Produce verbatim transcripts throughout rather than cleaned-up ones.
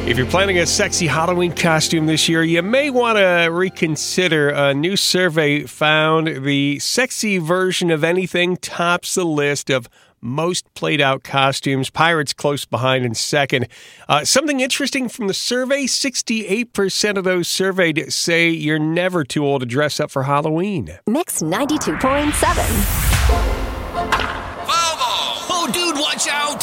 If you're planning a sexy Halloween costume this year, you may want to reconsider. A new survey found the sexy version of anything tops the list of most played-out costumes. Pirates close behind in second. Uh, something interesting from the survey, sixty-eight percent of those surveyed say you're never too old to dress up for Halloween. Mix ninety-two point seven. Foul ball! Oh, dude, watch out!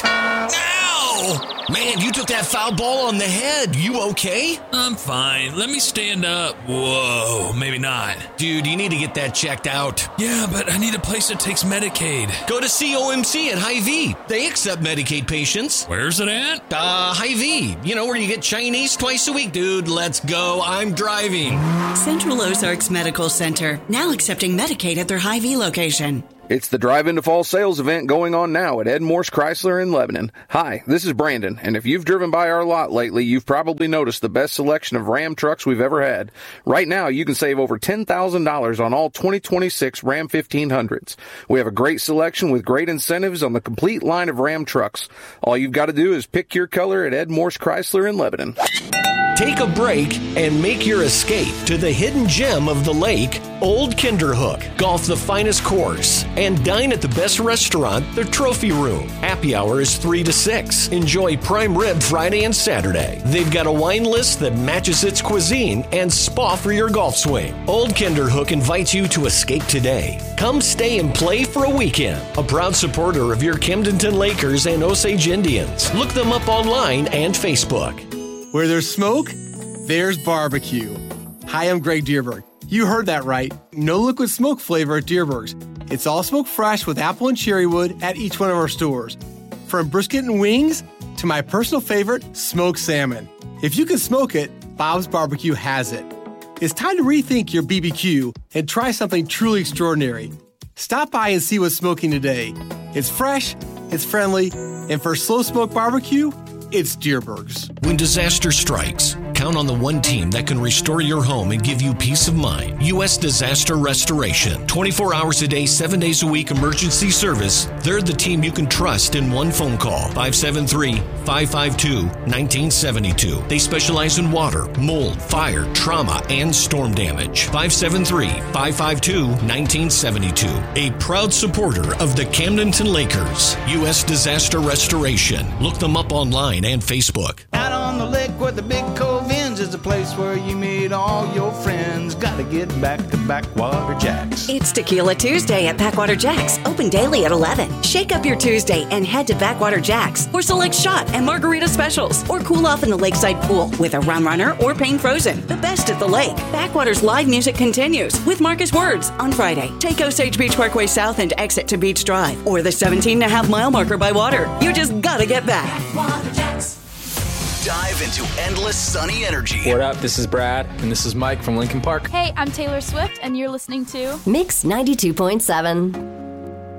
Ow! Man, you took that foul ball on the head. You okay? I'm fine. Let me stand up. Whoa, maybe not. Dude, you need to get that checked out. Yeah, but I need a place that takes Medicaid. Go to C O M C at Hy-Vee. They accept Medicaid patients. Where's it at? Uh, Hy-Vee. You know where you get Chinese twice a week, dude. Let's go. I'm driving. Central Ozarks Medical Center, now accepting Medicaid at their Hy-Vee location. It's the Drive Into Fall sales event going on now at Ed Morse Chrysler in Lebanon. Hi, this is Brandon, and if you've driven by our lot lately, you've probably noticed the best selection of Ram trucks we've ever had. Right now, you can save over ten thousand dollars on all twenty twenty-six Ram fifteen hundreds. We have a great selection with great incentives on the complete line of Ram trucks. All you've got to do is pick your color at Ed Morse Chrysler in Lebanon. Take a break and make your escape to the hidden gem of the lake, Old Kinderhook. Golf the finest course and dine at the best restaurant, the Trophy Room. Happy hour is three to six. Enjoy prime rib Friday and Saturday. They've got a wine list that matches its cuisine and spa for your golf swing. Old Kinderhook invites you to escape today. Come stay and play for a weekend. A proud supporter of your Camdenton Lakers and Osage Indians. Look them up online and Facebook. Where there's smoke, there's barbecue. Hi, I'm Greg Dierberg. You heard that right. No liquid smoke flavor at Dierberg's. It's all smoke fresh with apple and cherry wood at each one of our stores. From brisket and wings to my personal favorite, smoked salmon. If you can smoke it, Bob's Barbecue has it. It's time to rethink your B B Q and try something truly extraordinary. Stop by and see what's smoking today. It's fresh, it's friendly, and for slow smoke barbecue, it's Dierberg's. When disaster strikes, count on the one team that can restore your home and give you peace of mind. U S Disaster Restoration. twenty-four hours a day, seven days a week emergency service. They're the team you can trust in one phone call. five seven three, five five two, one nine seven two. They specialize in water, mold, fire, trauma, and storm damage. five seven three, five five two, one nine seven two. A proud supporter of the Camdenton Lakers. U S Disaster Restoration. Look them up online and Facebook. Out on the lake where the big cove ends is a place where you meet all your friends. Gotta get back to Backwater Jack's. It's Tequila Tuesday at Backwater Jack's, open daily at eleven. Shake up your Tuesday and head to Backwater Jack's for select shot and margarita specials, or cool off in the lakeside pool with a rum runner or Pain Frozen. The best at the lake. Backwater's live music continues with Marcus Words on Friday. Take Osage Beach Parkway South and exit to Beach Drive, or the seventeen and a half mile marker by water. You just gotta get back. Backwater Jack's. Dive into endless sunny energy. What up? This is Brad, and this is Mike from Lincoln Park. Hey, I'm Taylor Swift, and you're listening to Mix ninety-two point seven.